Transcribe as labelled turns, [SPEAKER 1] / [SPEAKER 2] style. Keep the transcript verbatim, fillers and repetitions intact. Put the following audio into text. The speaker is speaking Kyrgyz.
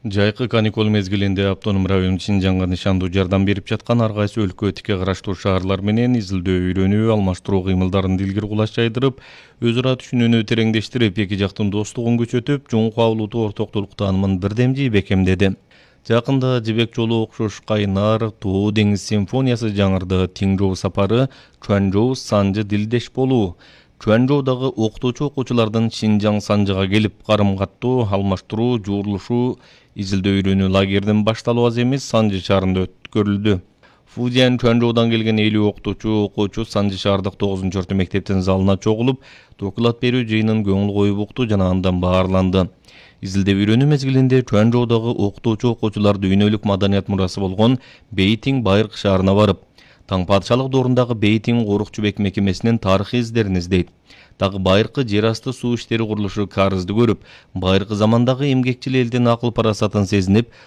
[SPEAKER 1] Жайкы каникул мезгилинде автоном район Шинжанга нышандуу жардам берип жаткан ар кайсы өлкө тике караштуу шаарлар менен изилдөө, үйрөнүү, алмаштыруу кыймылдарын дилгир кулаш жайдырып, өз ара түшүнүүнү тереңдештирип, эки жактын достугун күчөтүп, чоң кабылуу ортоктулук таанымын бирдемжи бекемдеди. Жакында Жибек жолу окшош Кайнар, Тоо деңиз симфониясы жаңырды. Тиңжоу сапары, Чуанжоу санжы дилдеш болуу. Чуанжоудагы окутуучу окуучулардын Шинжаң санжыга келип карым каттуу, алмаштыруу, жуурулушуу, изилдөө үйрөнүү лагердин башталуу аз эмес Санжы шаарында өткөрүлдү. Фудзиян Чуанжоудан келген элүү окутуучу, окуучу Санжы шаардык тогузунчу орто мектептин залына чогулуп, доклад берүү жыйынын көңүл коюп укту жана андан баарланды. Изилдөө үйрөнүү мезгилинде Чуанжоудагы окутуучу окуучулар дүйнөлүк маданият мурасы болгон Бейтиң байыркы шаарына барып, Таң падышалык доорундагы Бейтиң Корук-Чүбек мекемесинин тарыхый издерин издейт. Дагы байыркы жер асты суу иштери курулушу карызды көрүп, байыркы замандагы эмгекчил элдин акыл парасатын сезинип,